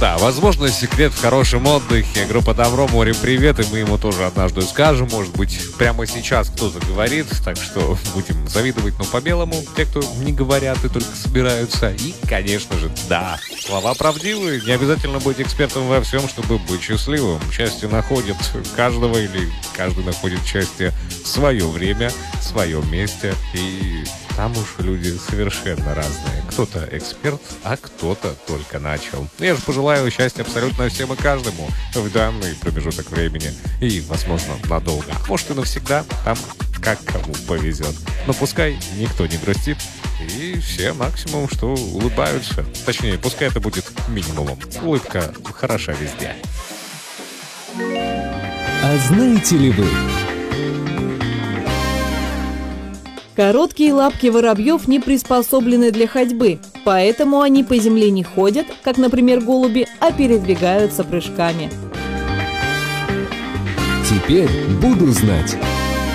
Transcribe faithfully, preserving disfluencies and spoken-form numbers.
Да, возможно, секрет в хорошем отдыхе. Группа Добро, море привет, и мы ему тоже однажды скажем. Может быть, прямо сейчас кто-то говорит, так что будем завидовать, но по-белому. Те, кто не говорят и только собираются. И, конечно же, да, слова правдивые. Не обязательно быть экспертом во всем, чтобы быть счастливым. Счастье находит каждого, или каждый находит счастье в свое время, в своем месте. И там уж люди совершенно разные. Кто-то эксперт, а кто-то только начал. Я же пожелаю счастья абсолютно всем и каждому в данный промежуток времени. И, возможно, надолго. Может, и навсегда. Там как кому повезет. Но пускай никто не грустит. И все максимум, что улыбаются. Точнее, пускай это будет минимумом. Улыбка хороша везде. А знаете ли вы... Короткие лапки воробьев не приспособлены для ходьбы, поэтому они по земле не ходят, как, например, голуби, а передвигаются прыжками. Теперь буду знать.